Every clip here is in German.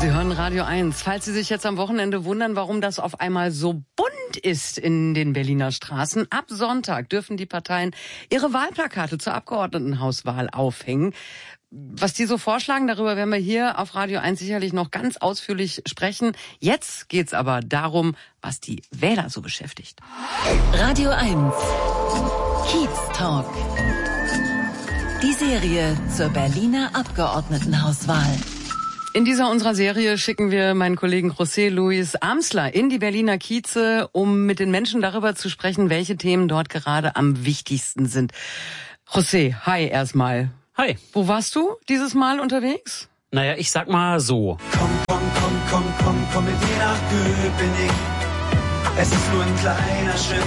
Sie hören Radio 1. Falls Sie sich jetzt am Wochenende wundern, warum das auf einmal so bunt ist in den Berliner Straßen, ab Sonntag dürfen die Parteien ihre Wahlplakate zur Abgeordnetenhauswahl aufhängen. Was die so vorschlagen, darüber werden wir hier auf Radio 1 sicherlich noch ganz ausführlich sprechen. Jetzt geht's aber darum, was die Wähler so beschäftigt. Radio 1 Kiez Talk. Die Serie zur Berliner Abgeordnetenhauswahl. In dieser unserer Serie schicken wir meinen Kollegen José Luis Amsler in die Berliner Kieze, um mit den Menschen darüber zu sprechen, welche Themen dort gerade am wichtigsten sind. José, hi erstmal. Hi. Wo warst du dieses Mal unterwegs? Naja, ich sag mal so. Komm mit mir nach Köpenick. Es ist nur ein kleiner Schritt.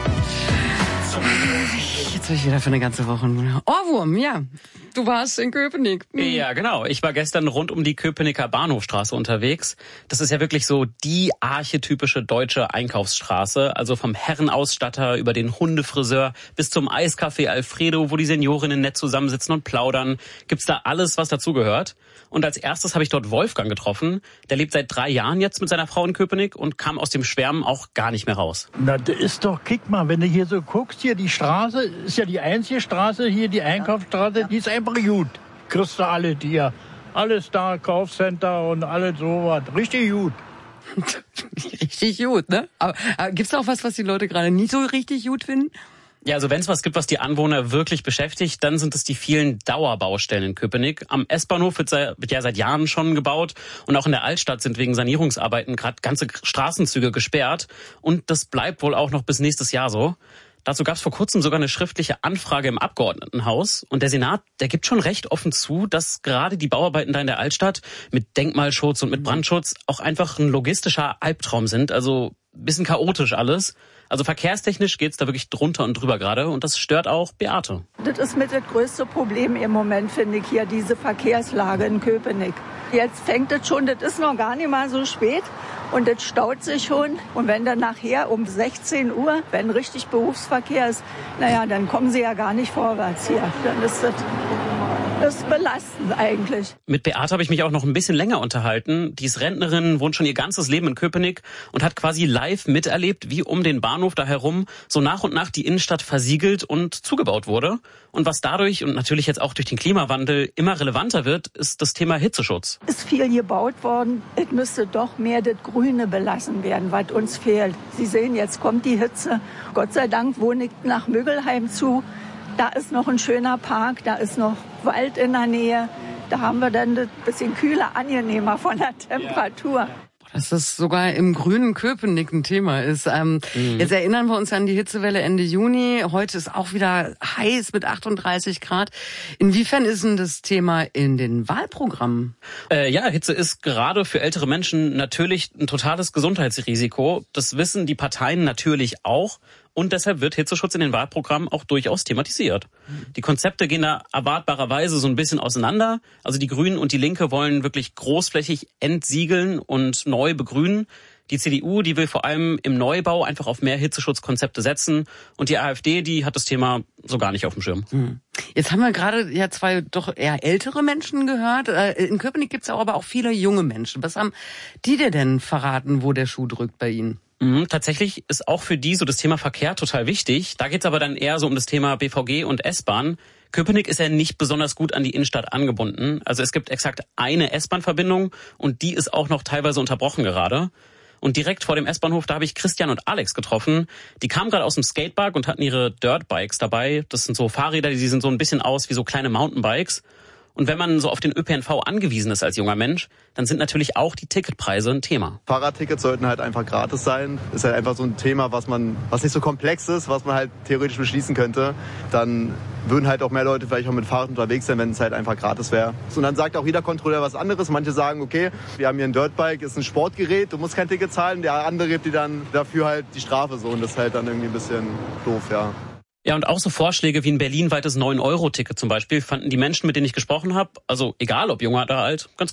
Jetzt habe ich wieder für eine ganze Woche einen Ohrwurm, ja. Du warst in Köpenick. Ja, genau. Ich war gestern rund um die Köpenicker Bahnhofstraße unterwegs. Das ist ja wirklich so die archetypische deutsche Einkaufsstraße. Also vom Herrenausstatter über den Hundefriseur bis zum Eiscafé Alfredo, wo die Seniorinnen nett zusammensitzen und plaudern. Gibt's da alles, was dazugehört. Und als erstes habe ich dort Wolfgang getroffen. Der lebt seit 3 Jahren jetzt mit seiner Frau in Köpenick und kam aus dem Schwärmen auch gar nicht mehr raus. Na, das ist doch, kick mal, wenn du hier so guckst, hier die Straße, ist ja die einzige Straße hier, die Einkaufsstraße, die ist einfach gut. Kriegst du alle dir. Alles da, Kaufcenter und alles sowas. Richtig gut. Richtig gut, ne? Aber gibt's da auch was die Leute gerade nicht so richtig gut finden? Ja, also wenn es was gibt, was die Anwohner wirklich beschäftigt, dann sind es die vielen Dauerbaustellen in Köpenick. Am S-Bahnhof wird ja seit Jahren schon gebaut und auch in der Altstadt sind wegen Sanierungsarbeiten gerade ganze Straßenzüge gesperrt. Und das bleibt wohl auch noch bis nächstes Jahr so. Dazu gab es vor kurzem sogar eine schriftliche Anfrage im Abgeordnetenhaus. Und der Senat, der gibt schon recht offen zu, dass gerade die Bauarbeiten da in der Altstadt mit Denkmalschutz und mit Brandschutz auch einfach ein logistischer Albtraum sind. Also ein bisschen chaotisch alles. Also verkehrstechnisch geht's da wirklich drunter und drüber gerade und das stört auch Beate. Das ist mit das größte Problem im Moment, finde ich, hier diese Verkehrslage in Köpenick. Jetzt fängt es schon, das ist noch gar nicht mal so spät und das staut sich schon. Und wenn dann nachher um 16 Uhr, wenn richtig Berufsverkehr ist, naja, dann kommen sie ja gar nicht vorwärts hier. Dann ist das ist belastend eigentlich. Mit Beate habe ich mich auch noch ein bisschen länger unterhalten. Die ist Rentnerin, wohnt schon ihr ganzes Leben in Köpenick und hat quasi live miterlebt, wie um den Bahnhof da herum so nach und nach die Innenstadt versiegelt und zugebaut wurde. Und was dadurch und natürlich jetzt auch durch den Klimawandel immer relevanter wird, ist das Thema Hitzeschutz. Es ist viel gebaut worden. Es müsste doch mehr das Grüne belassen werden, was uns fehlt. Sie sehen, jetzt kommt die Hitze. Gott sei Dank wohne ich nach Müggelheim zu. Da ist noch ein schöner Park, da ist noch Wald in der Nähe. Da haben wir dann ein bisschen kühler, angenehmer von der Temperatur. Dass das sogar im grünen Köpenick ein Thema ist. Jetzt erinnern wir uns an die Hitzewelle Ende Juni. Heute ist auch wieder heiß mit 38 Grad. Inwiefern ist denn das Thema in den Wahlprogrammen? Ja, Hitze ist gerade für ältere Menschen natürlich ein totales Gesundheitsrisiko. Das wissen die Parteien natürlich auch. Und deshalb wird Hitzeschutz in den Wahlprogrammen auch durchaus thematisiert. Die Konzepte gehen da erwartbarerweise so ein bisschen auseinander. Also die Grünen und die Linke wollen wirklich großflächig entsiegeln und neu begrünen. Die CDU, die will vor allem im Neubau einfach auf mehr Hitzeschutzkonzepte setzen. Und die AfD, die hat das Thema so gar nicht auf dem Schirm. Jetzt haben wir gerade ja 2 doch eher ältere Menschen gehört. In Köpenick gibt es aber auch viele junge Menschen. Was haben die dir denn verraten, wo der Schuh drückt bei ihnen? Tatsächlich ist auch für die so das Thema Verkehr total wichtig. Da geht's aber dann eher so um das Thema BVG und S-Bahn. Köpenick ist ja nicht besonders gut an die Innenstadt angebunden. Also es gibt exakt eine S-Bahn-Verbindung und die ist auch noch teilweise unterbrochen gerade. Und direkt vor dem S-Bahnhof, da habe ich Christian und Alex getroffen. Die kamen gerade aus dem Skatepark und hatten ihre Dirtbikes dabei. Das sind so Fahrräder, die sehen so ein bisschen aus wie so kleine Mountainbikes. Und wenn man so auf den ÖPNV angewiesen ist als junger Mensch, dann sind natürlich auch die Ticketpreise ein Thema. Fahrradtickets sollten halt einfach gratis sein. Ist halt einfach so ein Thema, was nicht so komplex ist, was man halt theoretisch beschließen könnte. Dann würden halt auch mehr Leute vielleicht auch mit Fahrrad unterwegs sein, wenn es halt einfach gratis wäre. Und dann sagt auch jeder Kontrolleur was anderes. Manche sagen, okay, wir haben hier ein Dirtbike, ist ein Sportgerät, du musst kein Ticket zahlen. Der andere gibt dir dann dafür halt die Strafe so. Und das ist halt dann irgendwie ein bisschen doof, ja. Ja, und auch so Vorschläge wie ein berlinweites 9-Euro-Ticket zum Beispiel fanden die Menschen, mit denen ich gesprochen habe, also egal ob jung oder alt, ganz gut.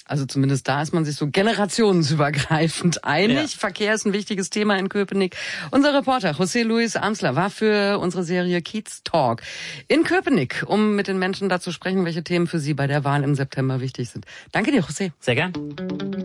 Also zumindest da ist man sich so generationsübergreifend einig. Ja. Verkehr ist ein wichtiges Thema in Köpenick. Unser Reporter José Luis Amsler war für unsere Serie Kiez Talk in Köpenick, um mit den Menschen da zu sprechen, welche Themen für sie bei der Wahl im September wichtig sind. Danke dir, José. Sehr gern.